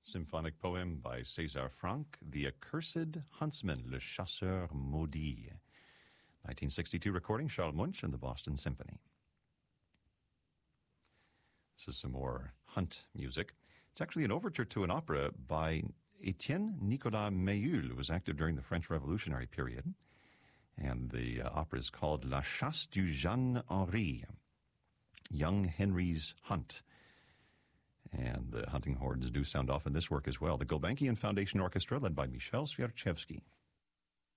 Symphonic poem by César Franck, The Accursed Huntsman, Le Chasseur Maudit. 1962 recording, Charles Munch and the Boston Symphony. This is some more hunt music. It's actually an overture to an opera by Étienne Nicolas Méhul, who was active during the French Revolutionary period. And the opera is called La Chasse du Jeune Henri, Young Henry's Hunt. And the hunting horns do sound off in this work as well. The Gulbenkian Foundation Orchestra, led by Michel Svierchevsky.